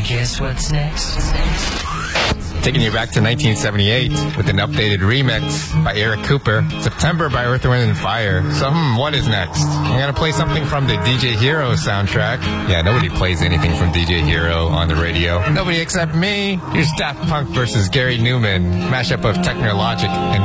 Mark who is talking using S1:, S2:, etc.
S1: Guess what's next?
S2: Taking you back to 1978 with an updated remix by Eric Cooper, September by Earth, Wind & Fire. So, what is next? I'm going to play something from the DJ Hero soundtrack. Yeah, nobody plays anything from DJ Hero on the radio. Nobody except me. Here's Daft Punk versus Gary Newman, mashup of Technologic and